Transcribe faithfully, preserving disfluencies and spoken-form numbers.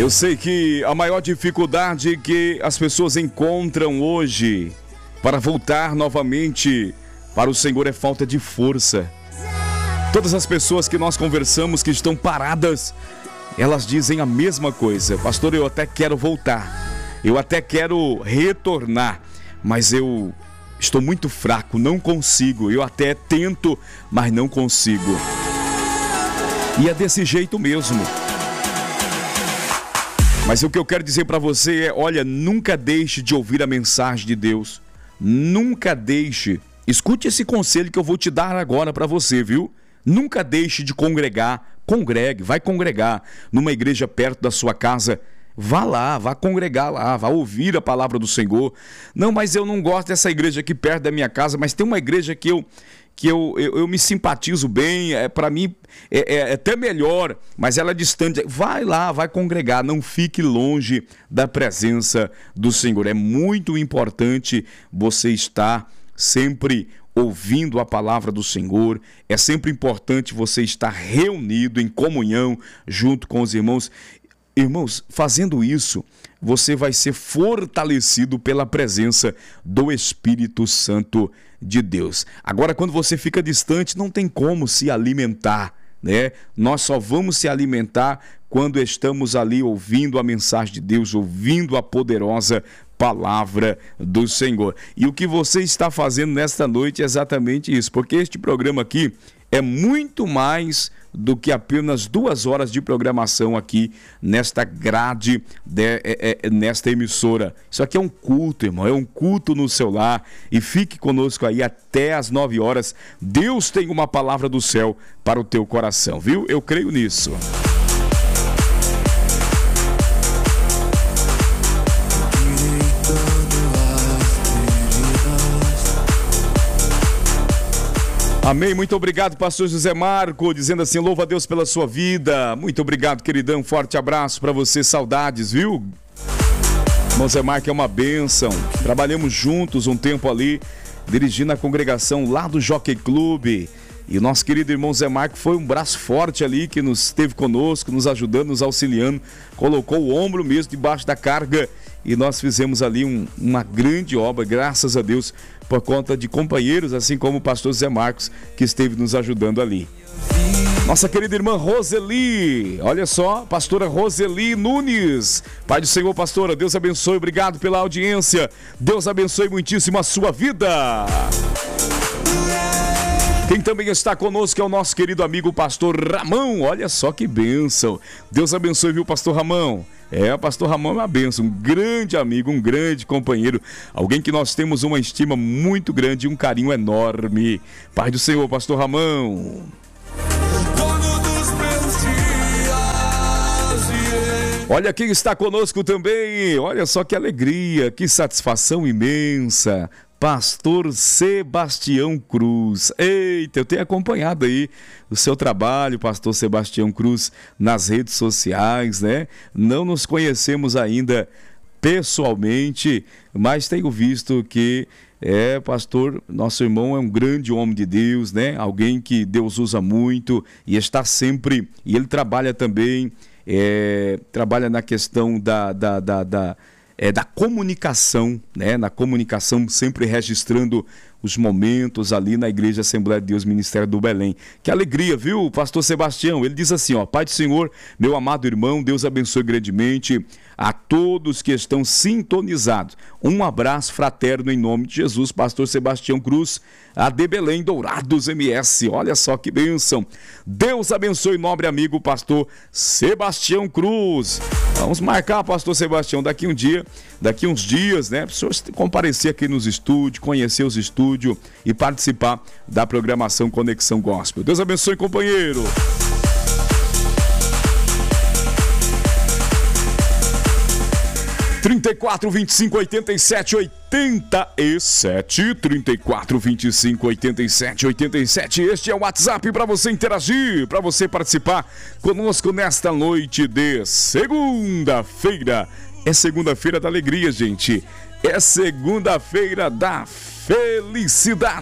Eu sei que a maior dificuldade que as pessoas encontram hoje para voltar novamente para o Senhor é falta de força. Todas as pessoas que nós conversamos que estão paradas, elas dizem a mesma coisa: pastor, eu até quero voltar, eu até quero retornar, mas eu estou muito fraco, não consigo. Eu até tento, mas não consigo. E é desse jeito mesmo. Mas o que eu quero dizer para você é: olha, nunca deixe de ouvir a mensagem de Deus. Nunca deixe. Escute esse conselho que eu vou te dar agora para você, viu? Nunca deixe de congregar. Congregue, vai congregar numa igreja perto da sua casa. Vá lá, vá congregar lá, vá ouvir a palavra do Senhor. Não, mas eu não gosto dessa igreja aqui perto da minha casa, mas tem uma igreja que eu, que eu, eu, eu me simpatizo bem, é, para mim é, é até melhor, mas ela é distante. Vai lá, vai congregar, não fique longe da presença do Senhor. É muito importante você estar sempre ouvindo a palavra do Senhor. É sempre importante você estar reunido em comunhão junto com os irmãos. Irmãos, fazendo isso, você vai ser fortalecido pela presença do Espírito Santo de Deus. Agora, quando você fica distante, não tem como se alimentar, né? Nós só vamos se alimentar quando estamos ali ouvindo a mensagem de Deus, ouvindo a poderosa palavra do Senhor. E o que você está fazendo nesta noite é exatamente isso, porque este programa aqui é muito mais do que apenas duas horas de programação aqui nesta grade, de, é, é, nesta emissora. Isso aqui é um culto, irmão, é um culto no seu lar. E fique conosco aí até as nove horas. Deus tem uma palavra do céu para o teu coração, viu? Eu creio nisso. Amém, muito obrigado, pastor José Marco, dizendo assim: louva a Deus pela sua vida. Muito obrigado, queridão, forte abraço para você, saudades, viu? Irmão Zé Marco é uma bênção, trabalhamos juntos um tempo ali, dirigindo a congregação lá do Jockey Club. E o nosso querido irmão Zé Marco foi um braço forte ali, que nos esteve conosco, nos ajudando, nos auxiliando, colocou o ombro mesmo debaixo da carga, e nós fizemos ali um, uma grande obra, graças a Deus, por conta de companheiros, assim como o pastor Zé Marcos, que esteve nos ajudando ali. Nossa querida irmã Roseli, olha só, pastora Roseli Nunes. Pai do Senhor, pastora, Deus abençoe, obrigado pela audiência, Deus abençoe muitíssimo a sua vida. Quem também está conosco é o nosso querido amigo pastor Ramão. Olha só que bênção. Deus abençoe, viu, pastor Ramão? É, o pastor Ramão é uma bênção, um grande amigo, um grande companheiro, alguém que nós temos uma estima muito grande e um carinho enorme. Pai do Senhor, pastor Ramão. Olha quem está conosco também, olha só que alegria, que satisfação imensa. Pastor Sebastião Cruz. Eita, eu tenho acompanhado aí o seu trabalho, pastor Sebastião Cruz, nas redes sociais, né? Não nos conhecemos ainda pessoalmente, mas tenho visto que é, pastor, nosso irmão é um grande homem de Deus, né? Alguém que Deus usa muito e está sempre, e ele trabalha também, é, trabalha na questão da... da, da, da É, da comunicação, né? Na comunicação, sempre registrando os momentos ali na Igreja Assembleia de Deus, Ministério do Belém. Que alegria, viu, pastor Sebastião? Ele diz assim, ó: Pai do Senhor, meu amado irmão, Deus abençoe grandemente a todos que estão sintonizados. Um abraço fraterno em nome de Jesus, pastor Sebastião Cruz, a de Belém, Dourados M S. Olha só que bênção. Deus abençoe nobre amigo, pastor Sebastião Cruz. Vamos marcar, pastor Sebastião, daqui um dia, daqui uns dias, né? Pessoas comparecer aqui nos estúdios, conhecer os estúdios e participar da programação Conexão Gospel. Deus abençoe, companheiro. trinta e quatro, vinte e cinco, oitenta e sete, oitenta e sete, trinta e quatro, vinte e cinco, oitenta e sete, oitenta e sete. Este é o WhatsApp para você interagir, para você participar conosco nesta noite de segunda-feira. É segunda-feira da alegria, gente. É segunda-feira da felicidade.